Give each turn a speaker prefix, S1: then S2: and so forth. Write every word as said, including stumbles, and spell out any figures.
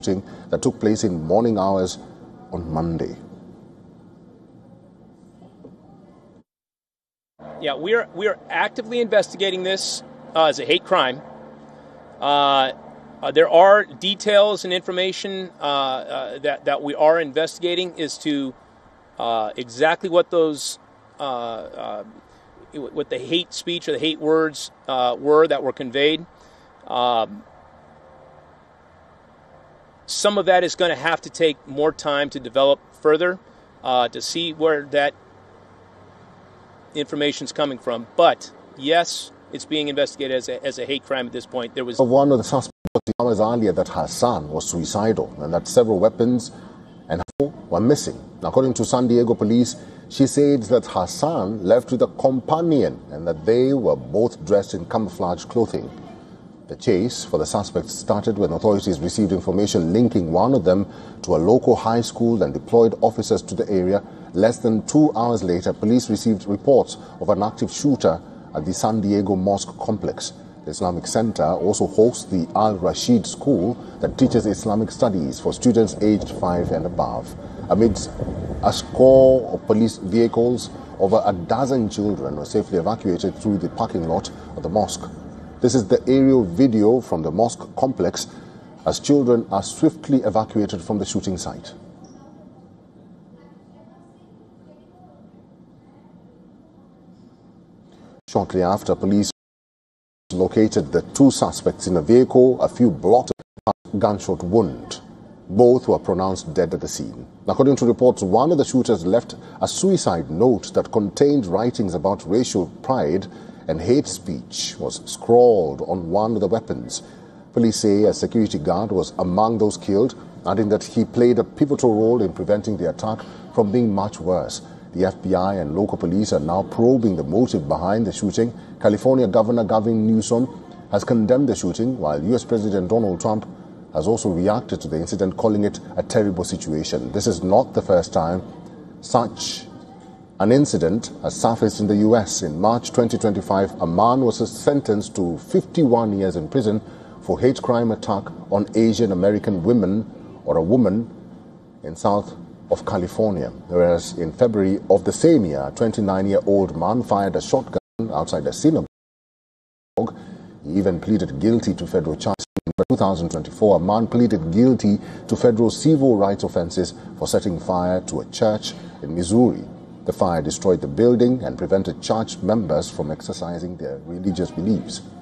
S1: that took place in morning hours on Monday.
S2: Yeah, we are we are actively investigating this uh, as a hate crime. Uh, uh, there are details and information uh, uh, that that we are investigating as to uh, exactly what those uh, uh, what the hate speech or the hate words uh, were that were conveyed. Um, some of that is going to have to take more time to develop further uh, to see where that information's coming from. But yes, it's being investigated as a, as a hate crime at this point. There was
S1: one of the suspects hours earlier that Hassan was suicidal and that several weapons and were missing. According to San Diego police, she said that Hassan left with a companion and that they were both dressed in camouflage clothing. The chase for the suspects started when authorities received information linking one of them to a local high school and deployed officers to the area. Less than two hours later, police received reports of an active shooter at the San Diego Mosque complex. The Islamic Center also hosts the Al Rashid School that teaches Islamic studies for students aged five and above. Amidst a score of police vehicles, over a dozen children were safely evacuated through the parking lot of the mosque. This is the aerial video from the mosque complex as children are swiftly evacuated from the shooting site. Shortly after, police located the two suspects in a vehicle a few blocks away, gunshot wound. Both were pronounced dead at the scene. According to reports, one of the shooters left a suicide note that contained writings about racial pride and hate speech was scrawled on one of the weapons. Police say a security guard was among those killed, adding that he played a pivotal role in preventing the attack from being much worse. The F B I and local police are now probing the motive behind the shooting. California Governor Gavin Newsom has condemned the shooting, while U S President Donald Trump has also reacted to the incident, calling it a terrible situation. This is not the first time such an incident has surfaced in the U S. In March twenty twenty-five, a man was sentenced to fifty-one years in prison for hate crime attack on Asian American women or a woman in south of California. Whereas in February of the same year, a twenty-nine-year-old man fired a shotgun outside a synagogue. He even pleaded guilty to federal charges. In two thousand twenty-four, a man pleaded guilty to federal civil rights offenses for setting fire to a church in Missouri. The fire destroyed the building and prevented church members from exercising their religious beliefs.